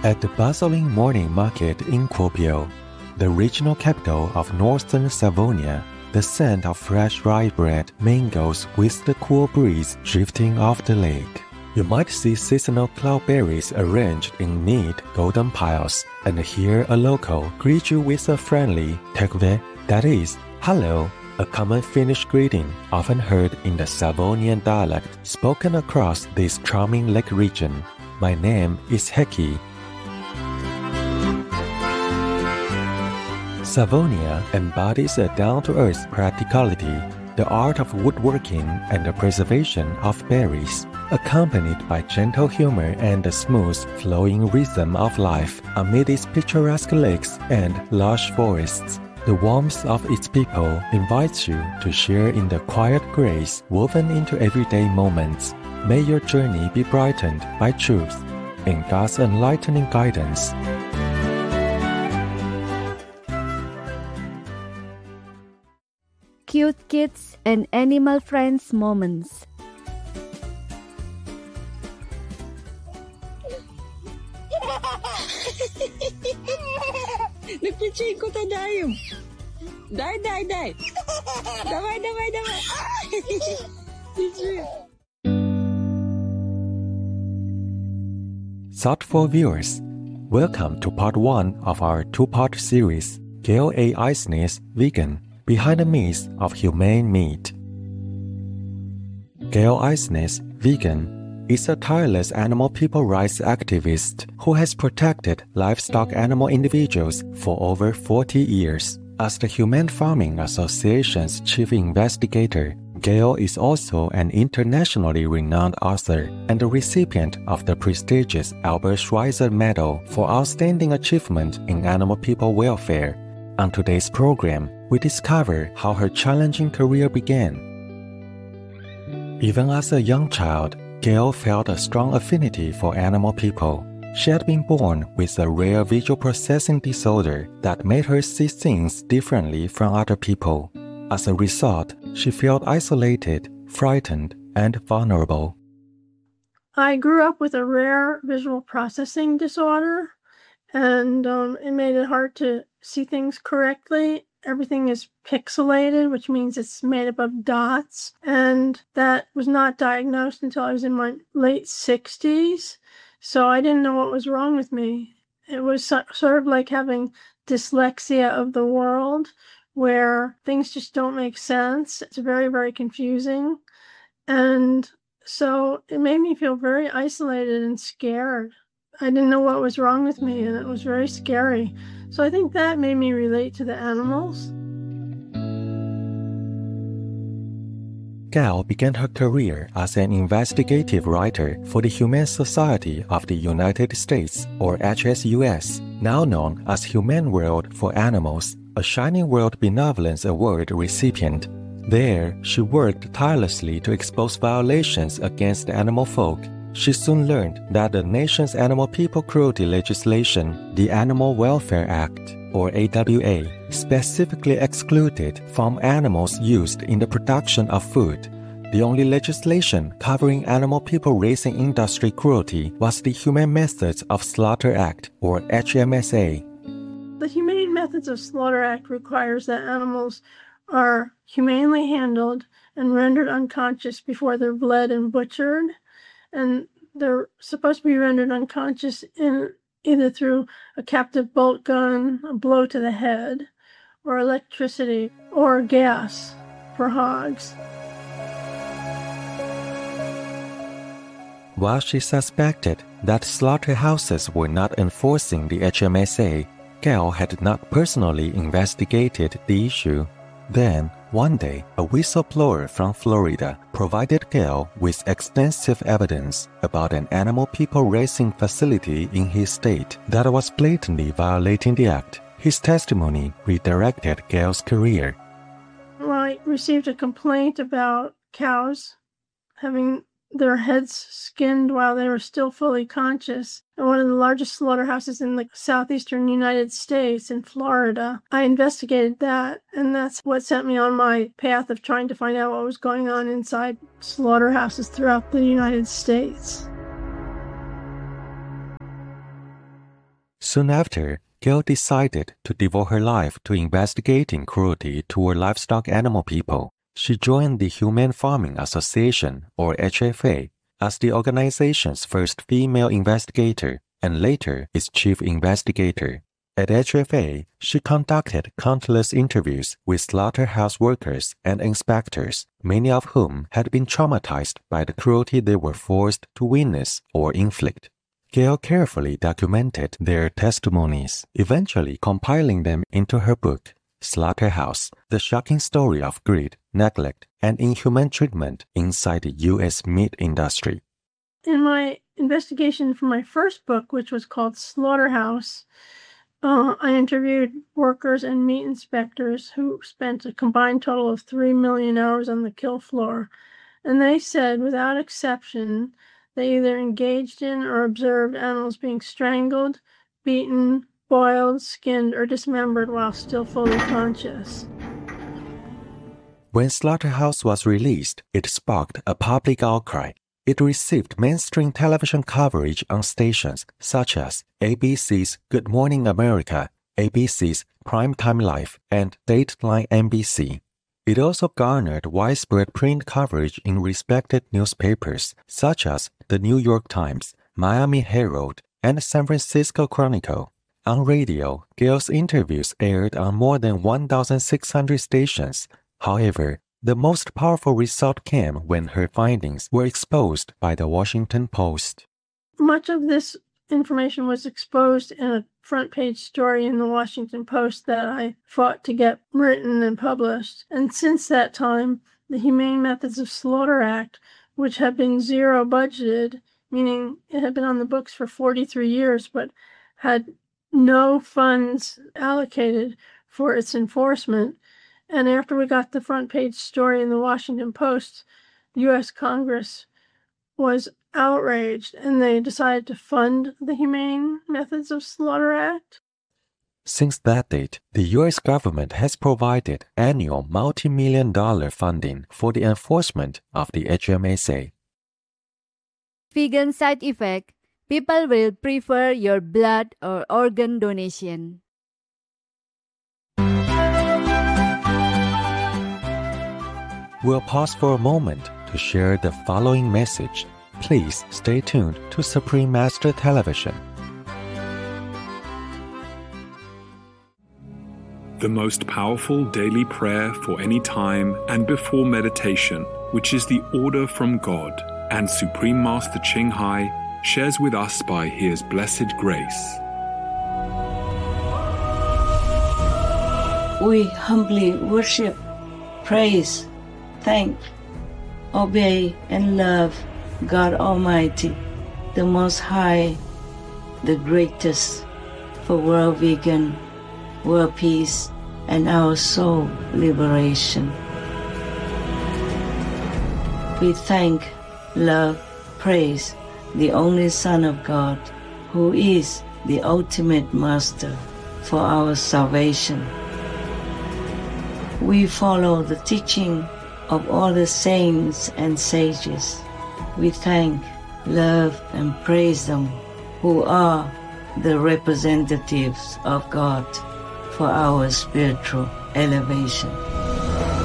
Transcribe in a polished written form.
At the bustling morning market in Kuopio, the regional capital of northern Savonia, the scent of fresh rye bread mingles with the cool breeze drifting off the lake. You might see seasonal cloudberries arranged in neat golden piles and hear a local greet you with a friendly "Tekve," that is, hello, a common Finnish greeting often heard in the Savonian dialect spoken across this charming lake region. My name is Heki. Savonia embodies a down-to-earth practicality, the art of woodworking and the preservation of berries, accompanied by gentle humor and the smooth, flowing rhythm of life amid its picturesque lakes and lush forests. The warmth of its people invites you to share in the quiet grace woven into everyday moments. May your journey be brightened by truth in God's enlightening guidance. Cute kids and animal friends moments. Nagpiching ko ta dayo. Dai. Damay. Thoughtful viewers, welcome to part 1 of our 2-part series, Gail A. Eisner's Vegan, Behind the Myth of Humane Meat. Gail Eisner's Vegan is a tireless animal people rights activist who has protected livestock animal individuals for over 40 years. As the Humane Farming Association's chief investigator, Gail is also an internationally renowned author and a recipient of the prestigious Albert Schweitzer Medal for Outstanding Achievement in Animal People Welfare. On today's program, we discover how her challenging career began. Even as a young child, Gail felt a strong affinity for animal people. She had been born with a rare visual processing disorder that made her see things differently from other people. As a result, she felt isolated, frightened, and vulnerable. I grew up with a rare visual processing disorder, and it made it hard to see things correctly. Everything is pixelated, which means it's made up of dots, and that was not diagnosed until I was in my late 60s, so I didn't know what was wrong with me. It was sort of like having dyslexia of the world, where things just don't make sense. It's very, very confusing, and so it made me feel very isolated and scared. I didn't know what was wrong with me, and it was very scary. So I think that made me relate to the animals. Gail began her career as an investigative writer for the Humane Society of the United States, or HSUS, now known as Humane World for Animals, a Shining World Benevolence Award recipient. There, she worked tirelessly to expose violations against animal folk. She soon learned that the nation's animal people cruelty legislation, the Animal Welfare Act, or AWA, specifically excluded farm animals used in the production of food. The only legislation covering animal people raising industry cruelty was the Humane Methods of Slaughter Act, or HMSA. The Humane Methods of Slaughter Act requires that animals are humanely handled and rendered unconscious before they're bled and butchered. And they're supposed to be rendered unconscious either through a captive bolt gun, a blow to the head, or electricity, or gas for hogs. While she suspected that slaughterhouses were not enforcing the HMSA, Gail had not personally investigated the issue. Then, one day, a whistleblower from Florida provided Gail with extensive evidence about an animal people raising facility in his state that was blatantly violating the act. His testimony redirected Gail's career. Well, I received a complaint about cows having their heads skinned while they were still fully conscious at one of the largest slaughterhouses in the southeastern United States in Florida. I investigated that, and that's what sent me on my path of trying to find out what was going on inside slaughterhouses throughout the United States. Soon after, Gail decided to devote her life to investigating cruelty toward livestock animal people. She joined the Humane Farming Association, or HFA, as the organization's first female investigator and later its chief investigator. At HFA, she conducted countless interviews with slaughterhouse workers and inspectors, many of whom had been traumatized by the cruelty they were forced to witness or inflict. Gail carefully documented their testimonies, eventually compiling them into her book, Slaughterhouse: The Shocking Story of Greed, Neglect, and Inhumane Treatment Inside the U.S. Meat Industry. In my investigation for my first book, which was called Slaughterhouse, I interviewed workers and meat inspectors who spent a combined total of 3 million hours on the kill floor, and they said, without exception, they either engaged in or observed animals being strangled, beaten, boiled, skinned, or dismembered while still fully conscious. When Slaughterhouse was released, it sparked a public outcry. It received mainstream television coverage on stations such as ABC's Good Morning America, ABC's Primetime Life, and Dateline NBC. It also garnered widespread print coverage in respected newspapers such as the New York Times, Miami Herald, and San Francisco Chronicle. On radio, Gail's interviews aired on more than 1,600 stations. However, the most powerful result came when her findings were exposed by the Washington Post. Much of this information was exposed in a front-page story in the Washington Post that I fought to get written and published. And since that time, the Humane Methods of Slaughter Act, which had been zero budgeted, meaning it had been on the books for 43 years, but had no funds allocated for its enforcement. And after we got the front page story in the Washington Post, the U.S. Congress was outraged and they decided to fund the Humane Methods of Slaughter Act. Since that date, the U.S. government has provided annual multi-million-dollar funding for the enforcement of the HMSA. Vegan side effect: people will prefer your blood or organ donation. We'll pause for a moment to share the following message. Please stay tuned to Supreme Master Television. The most powerful daily prayer for any time and before meditation, which is the order from God, and Supreme Master Ching Hai shares with us by His blessed grace. We humbly worship, praise, thank, obey, and love God Almighty, the Most High, the greatest, for world vegan, world peace, and our soul liberation. We thank, love, praise the only Son of God, who is the ultimate Master for our salvation. We follow the teaching of all the saints and sages. We thank, love, and praise them, who are the representatives of God for our spiritual elevation.